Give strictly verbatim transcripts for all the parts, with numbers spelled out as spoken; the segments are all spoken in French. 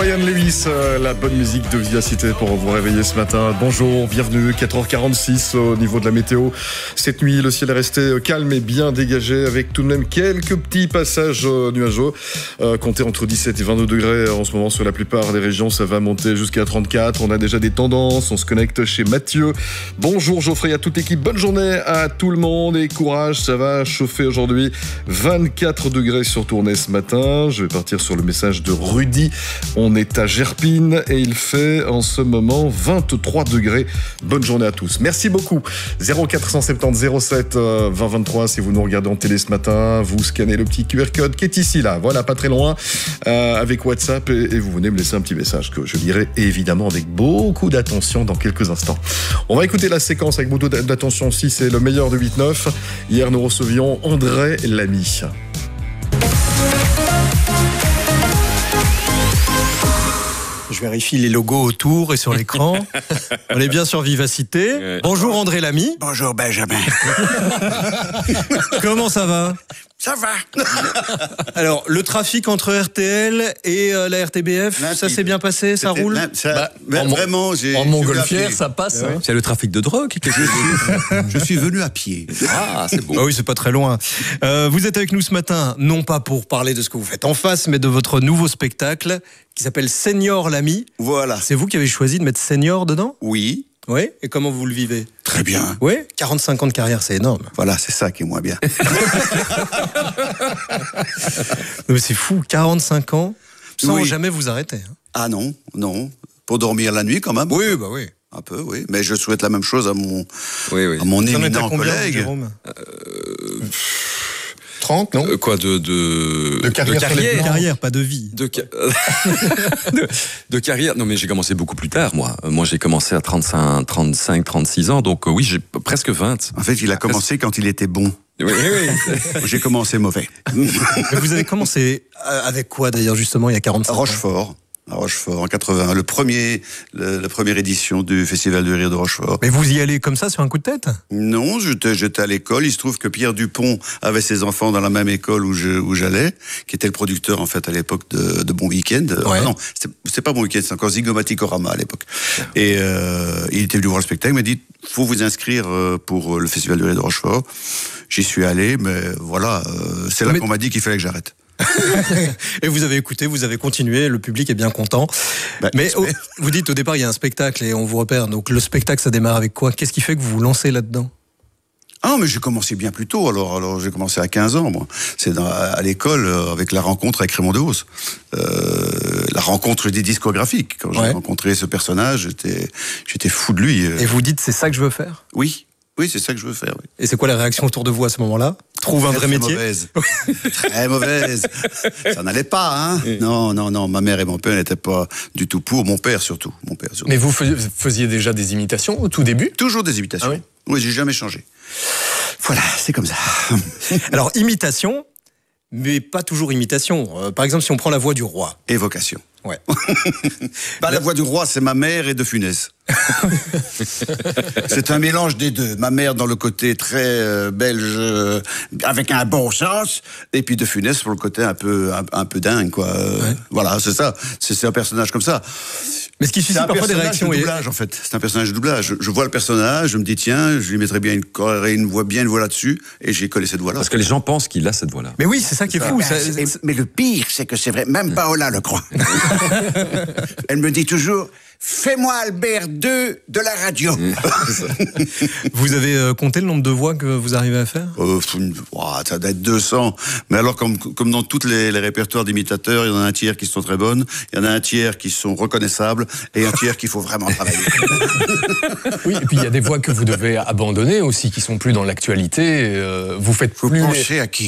Ryan Lewis, euh, la bonne musique de Vivacité pour vous réveiller ce matin. Bonjour, bienvenue, quatre heures quarante-six au niveau de la météo. Cette nuit, le ciel est resté calme et bien dégagé avec tout de même quelques petits passages euh, nuageux. Euh, comptez entre dix-sept et vingt-deux degrés en ce moment sur la plupart des régions. Ça va monter jusqu'à trente-quatre. On a déjà des tendances. On se connecte chez Mathieu. Bonjour Geoffrey, à toute l'équipe. Bonne journée à tout le monde et courage. Ça va chauffer aujourd'hui. vingt-quatre degrés sur Tournai ce matin. Je vais partir sur le message de Rudy. On est à Gerpine et il fait en ce moment vingt-trois degrés. Bonne journée à tous. Merci beaucoup. zéro quatre cent soixante-dix zéro sept vingt vingt-trois si vous nous regardez en télé ce matin. Vous scannez le petit Q R code qui est ici, là. Voilà, pas très loin, euh, avec WhatsApp et, et vous venez me laisser un petit message que je lirai évidemment avec beaucoup d'attention dans quelques instants. On va écouter la séquence avec beaucoup d'attention aussi. C'est le meilleur de huit neuf. Hier, nous recevions André Lamy. Je vérifie les logos autour et sur l'écran. On est bien sur Vivacité. Ouais. Bonjour André Lamy. Bonjour Benjamin. Comment ça va ? Ça va. Alors, le trafic entre R T L et euh, la R T B F, là, ça s'est bien passé, ça roule ça, bah, Vraiment, j'ai... En montgolfière, ça passe. Ouais. Hein. C'est le trafic de drogue. Je suis, je suis venu à pied. Ah, c'est bon. Ah oui, c'est pas très loin. Euh, vous êtes avec nous ce matin, non pas pour parler de ce que vous faites en face, mais de votre nouveau spectacle qui s'appelle Senior Lamy. Voilà. C'est vous qui avez choisi de mettre Senior dedans ? Oui. Oui, et comment vous le vivez ? Très bien. Oui, quarante-cinq ans de carrière, c'est énorme. Voilà, c'est ça qui est moins bien. Mais c'est fou, quarante-cinq ans, sans oui. jamais vous arrêter. Ah non, non. Pour dormir la nuit quand même. Oui, bah oui. Un peu, oui. Mais je souhaite la même chose à mon, oui, oui. à mon Vous en êtes à éminent combien, collègue. Jérôme ? Euh... trente, non ? euh, Quoi, de... De, de carrière. De carrière. De carrière, pas de vie. De, ca... de, de carrière. Non, mais j'ai commencé beaucoup plus tard, moi. Moi, j'ai commencé à trente-cinq, trente-cinq, trente-six ans, donc euh, oui, j'ai presque vingt. En fait, il a commencé quand il était bon. Oui, oui. J'ai commencé mauvais. Mais vous avez commencé avec quoi, d'ailleurs, justement, il y a quarante-cinq ans ? Rochefort. À Rochefort, en quatre-vingt-un, le premier, le, la première édition du Festival du Rire de Rochefort. Mais vous y allez comme ça, sur un coup de tête ? Non, j'étais, j'étais à l'école. Il se trouve que Pierre Dupont avait ses enfants dans la même école où, je, où j'allais, qui était le producteur, en fait, à l'époque de, de Bon Week-end. Ouais. Ah non, c'était, c'était pas Bon Week-end, c'est encore Zygomaticorama à l'époque. Et euh, il était venu voir le spectacle, il m'a dit, faut vous inscrire pour le Festival du Rire de Rochefort. J'y suis allé, mais voilà, euh, c'est là mais... qu'on m'a dit qu'il fallait que j'arrête. Et vous avez écouté, vous avez continué, le public est bien content. Bah, mais oh, vous dites au départ il y a un spectacle et on vous repère. Donc le spectacle ça démarre avec quoi ? Qu'est-ce qui fait que vous vous lancez là-dedans ? Ah, mais j'ai commencé bien plus tôt. Alors, alors j'ai commencé à quinze ans, moi. C'est dans, à l'école avec la rencontre avec Raymond Devos. Euh, la rencontre des discographiques. Quand j'ai ouais. rencontré ce personnage, j'étais, j'étais fou de lui. Et vous dites c'est ça que je veux faire ? Oui. Oui, c'est ça que je veux faire. Oui. Et c'est quoi la réaction autour de vous à ce moment-là ? Trouve un vrai très métier ? Mauvaise. Très mauvaise. Ça n'allait pas, hein ? Oui. Non, non, non. Ma mère et mon père n'étaient pas du tout pour. Mon père surtout. Mon père surtout. Mais vous faisiez déjà des imitations au tout début ? Toujours des imitations. Ah oui, oui, j'ai jamais changé. Voilà, c'est comme ça. Alors, imitation, mais pas toujours imitation. Euh, par exemple, si on prend la voix du roi. Évocation. Ouais. Bah, la voix du roi, c'est ma mère et de Funès. C'est un mélange des deux. Ma mère dans le côté très euh, belge, euh, avec un bon sens, et puis de Funès pour le côté un peu, un, un peu dingue, quoi. Ouais. Voilà, c'est ça. C'est, c'est un personnage comme ça. Mais ce qui suscite parfois des réactions. C'est un personnage de doublage, en fait. C'est un personnage de doublage. Je, je vois le personnage, je me dis, tiens, je lui mettrais bien une, une voix, bien une voix là-dessus, et j'ai collé cette voix-là. Parce que les gens pensent qu'il a cette voix-là. Mais oui, c'est ça qui est ça. fou. Mais, ça, c'est, mais le pire, c'est que c'est vrai. Même Paola le croit. Elle me dit toujours, fais-moi Albert deux de la radio. Vous avez euh, compté le nombre de voix que vous arrivez à faire ? euh, oh, Ça doit être deux cents. Mais alors, comme, comme dans tous les, les répertoires d'imitateurs, il y en a un tiers qui sont très bonnes, il y en a un tiers qui sont reconnaissables, et un tiers qu'il faut vraiment travailler. Oui, et puis il y a des voix que vous devez abandonner aussi, qui sont plus dans l'actualité. Euh, vous faites vous plus... Vous pensez à qui ?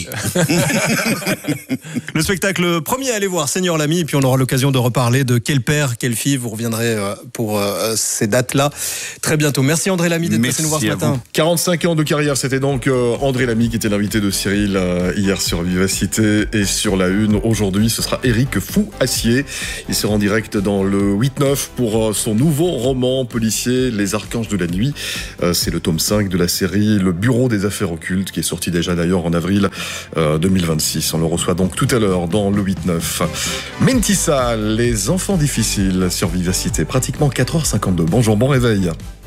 Le spectacle premier à aller voir, Senior Lamy, et puis on aura l'occasion de reparler de quel père, quelle fille, vous reviendrez pour euh, ces dates-là très bientôt. Merci André Lamy d'être passé nous voir ce matin. quarante-cinq ans de carrière, c'était donc euh, André Lamy qui était l'invité de Cyril euh, hier sur Vivacité et sur la Une. Aujourd'hui, ce sera Éric Fou-Assier. Il sera en direct dans le huit neuf pour euh, son nouveau roman policier Les Archanges de la Nuit. Euh, c'est le tome cinq de la série Le Bureau des Affaires Occultes qui est sorti déjà d'ailleurs en avril euh, deux mille vingt-six. On le reçoit donc tout à l'heure dans le huit neuf. Mentissa, les enfants difficiles sur Vivacité, pratiquement quatre heures cinquante-deux. Bonjour, bon réveil.